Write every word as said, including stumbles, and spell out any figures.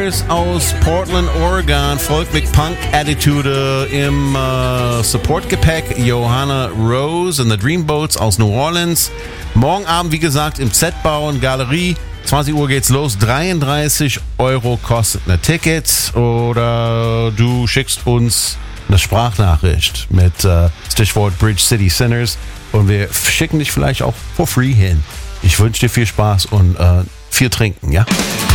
Sinners aus Portland, Oregon folgt mit Punk-Attitude im äh, Support-Gepäck Johanna Rose and the Dreamboats aus New Orleans. Morgen Abend, wie gesagt, im Z-Bau und Galerie. zwanzig Uhr geht's los. dreiunddreißig Euro kostet ein Ticket. Oder du schickst uns eine Sprachnachricht mit äh, Stichwort Bridge City Sinners und wir schicken dich vielleicht auch for free hin. Ich wünsche dir viel Spaß und äh, viel trinken, ja?